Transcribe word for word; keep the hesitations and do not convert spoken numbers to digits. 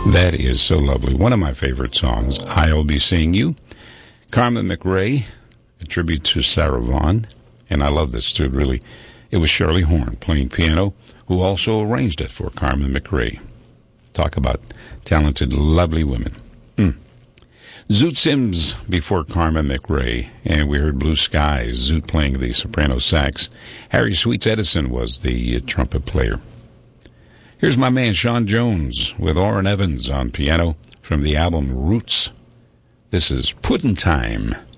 That is so lovely. One of my favorite songs, I'll Be Seeing You. Carmen McRae, a tribute to Sarah Vaughan. And I love this too, really. It was Shirley Horn playing piano, who also arranged it for Carmen McRae. Talk about talented, lovely women. Mm. Zoot Sims before Carmen McRae, and we heard Blue Skies, Zoot playing the soprano sax. Harry Sweets Edison was the uh, trumpet player. Here's my man Sean Jones with Orrin Evans on piano from the album Roots. This is Puddin' Time.